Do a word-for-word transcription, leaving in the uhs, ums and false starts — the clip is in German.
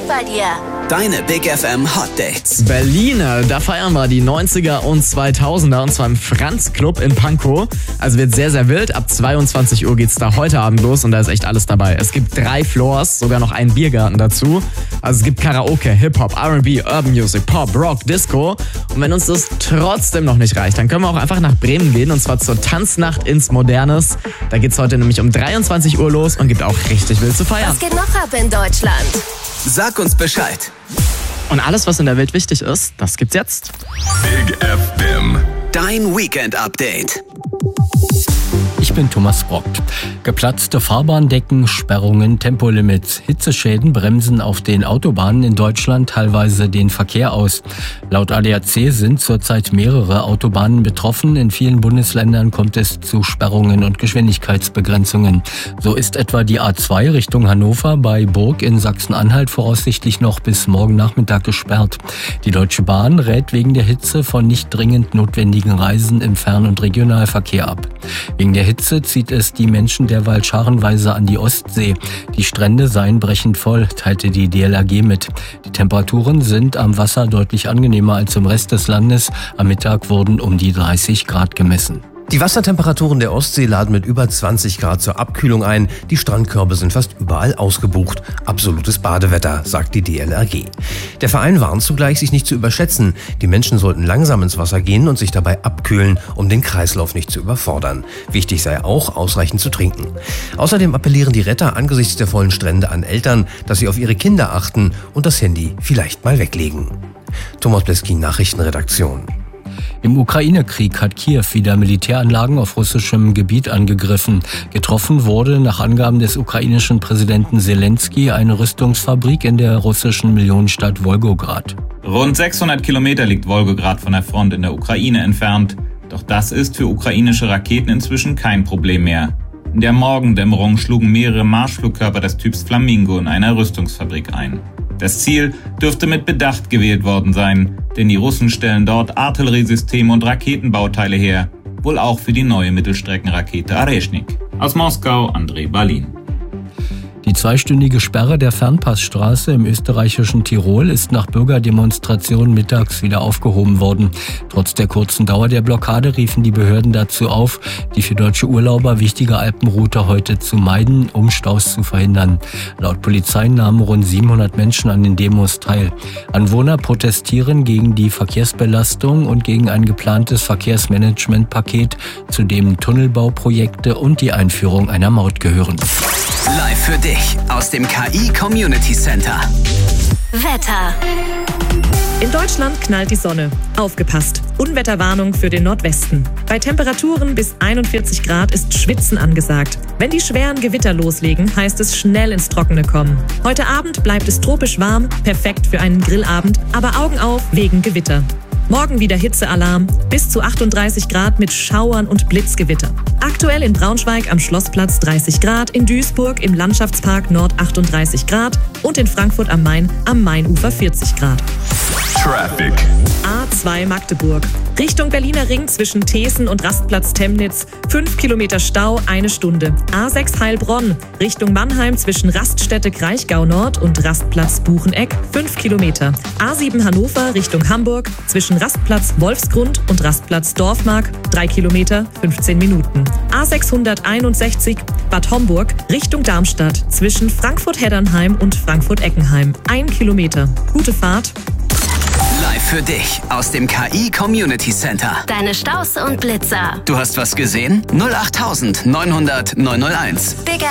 geht bei dir? Deine Big F M Hot Dates. Berlin, da feiern wir die neunziger und zweitausender und zwar im Franz Club in Pankow. Also wird sehr, sehr wild. Ab zweiundzwanzig Uhr geht's da heute Abend los und da ist echt alles dabei. Es gibt drei Floors, sogar noch einen Biergarten dazu. Also es gibt Karaoke, Hip-Hop, R and B, Urban Music, Pop, Rock, Disco. Und wenn uns das trotzdem noch nicht reicht, dann können wir auch einfach nach Bremen gehen und zwar zur Tanznacht ins Modernes. Da geht's heute nämlich um dreiundzwanzig Uhr los und gibt auch richtig wild zu feiern. Was geht noch ab in Deutschland? Sag uns Bescheid. Und alles, was in der Welt wichtig ist, das gibt's jetzt. Big F M. Dein Weekend-Update. Ich bin Thomas Brockt. Geplatzte Fahrbahndecken, Sperrungen, Tempolimits, Hitzeschäden bremsen auf den Autobahnen in Deutschland teilweise den Verkehr aus. Laut A D A C sind zurzeit mehrere Autobahnen betroffen. In vielen Bundesländern kommt es zu Sperrungen und Geschwindigkeitsbegrenzungen. So ist etwa die A zwei Richtung Hannover bei Burg in Sachsen-Anhalt voraussichtlich noch bis morgen Nachmittag gesperrt. Die Deutsche Bahn rät wegen der Hitze von nicht dringend notwendigen Reisen im Fern- und Regionalverkehr ab. Wegen der Hitze zieht es die Menschen derweil scharenweise an die Ostsee. Die Strände seien brechend voll, teilte die D L R G mit. Die Temperaturen sind am Wasser deutlich angenehmer als im Rest des Landes. Am Mittag wurden um die dreißig Grad gemessen. Die Wassertemperaturen der Ostsee laden mit über zwanzig Grad zur Abkühlung ein. Die Strandkörbe sind fast überall ausgebucht. Absolutes Badewetter, sagt die D L R G. Der Verein warnt zugleich, sich nicht zu überschätzen. Die Menschen sollten langsam ins Wasser gehen und sich dabei abkühlen, um den Kreislauf nicht zu überfordern. Wichtig sei auch, ausreichend zu trinken. Außerdem appellieren die Retter angesichts der vollen Strände an Eltern, dass sie auf ihre Kinder achten und das Handy vielleicht mal weglegen. Thomas Bleskin, Nachrichtenredaktion. Im Ukraine-Krieg hat Kiew wieder Militäranlagen auf russischem Gebiet angegriffen. Getroffen wurde nach Angaben des ukrainischen Präsidenten Zelensky eine Rüstungsfabrik in der russischen Millionenstadt Wolgograd. Rund sechshundert Kilometer liegt Wolgograd von der Front in der Ukraine entfernt. Doch das ist für ukrainische Raketen inzwischen kein Problem mehr. In der Morgendämmerung schlugen mehrere Marschflugkörper des Typs Flamingo in einer Rüstungsfabrik ein. Das Ziel dürfte mit Bedacht gewählt worden sein, denn die Russen stellen dort Artilleriesysteme und Raketenbauteile her, wohl auch für die neue Mittelstreckenrakete Areshnik. Aus Moskau, André Balin. Die zweistündige Sperre der Fernpassstraße im österreichischen Tirol ist nach Bürgerdemonstrationen mittags wieder aufgehoben worden. Trotz der kurzen Dauer der Blockade riefen die Behörden dazu auf, die für deutsche Urlauber wichtige Alpenroute heute zu meiden, um Staus zu verhindern. Laut Polizei nahmen rund siebenhundert Menschen an den Demos teil. Anwohner protestieren gegen die Verkehrsbelastung und gegen ein geplantes Verkehrsmanagementpaket, zu dem Tunnelbauprojekte und die Einführung einer Maut gehören. Live für dich aus dem K I Community Center. Wetter. In Deutschland knallt die Sonne. Aufgepasst! Unwetterwarnung für den Nordwesten. Bei Temperaturen bis einundvierzig Grad ist Schwitzen angesagt. Wenn die schweren Gewitter loslegen, heißt es schnell ins Trockene kommen. Heute Abend bleibt es tropisch warm, perfekt für einen Grillabend, aber Augen auf wegen Gewitter. Morgen wieder Hitzealarm, bis zu achtunddreißig Grad mit Schauern und Blitzgewitter. Aktuell in Braunschweig am Schlossplatz dreißig Grad, in Duisburg im Landschaftspark Nord achtunddreißig Grad und in Frankfurt am Main am Mainufer vierzig Grad. Traffic. A zwei Magdeburg. Richtung Berliner Ring zwischen Thesen und Rastplatz Temnitz. fünf Kilometer Stau, eine Stunde. A sechs Heilbronn. Richtung Mannheim zwischen Raststätte Kraichgau Nord und Rastplatz Bucheneck. fünf Kilometer. A sieben Hannover Richtung Hamburg. Zwischen Rastplatz Wolfsgrund und Rastplatz Dorfmark. drei Kilometer, fünfzehn Minuten. A sechshunderteinundsechzig Bad Homburg Richtung Darmstadt. Zwischen Frankfurt-Heddernheim und Frankfurt-Eckenheim. ein Kilometer. Gute Fahrt. Live für dich aus dem K I Community Center. Deine Staus und Blitzer. Du hast was gesehen? null acht neunhundert neunhunderteins. Big